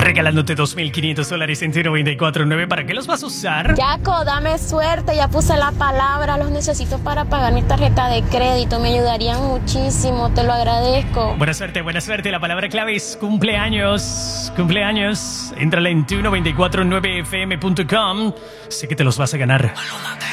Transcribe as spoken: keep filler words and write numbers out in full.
regalándote dos mil quinientos dólares en T noventa y cuatro punto nueve. ¿Para qué los vas a usar? Yaco, dame suerte, ya puse la palabra, los necesito para pagar mi tarjeta de crédito, me ayudarían muchísimo, te lo agradezco. Buena suerte, buena suerte. La palabra clave es cumpleaños. Cumpleaños. Entrale en tu noventa y cuatro punto nueve f m punto com. Sé que te los vas a ganar.